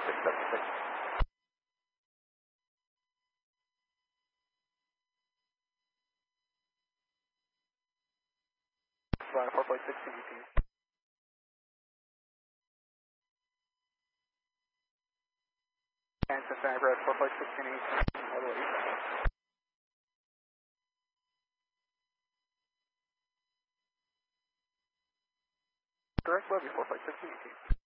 676. Flight 4.16 ET. And Cincinnati Red 4.16 ET. Level 8. Direct lobby 4.16 ET.